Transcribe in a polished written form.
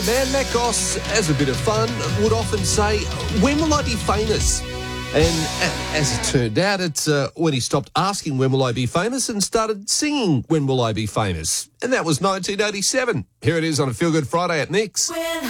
Man, Matt Goss, as a bit of fun, would often say, when will I be famous? And as it turned out, it's when he stopped asking when will I be famous and started singing when will I be famous. And that was 1987. Here it is on a Feel Good Friday at Nick's.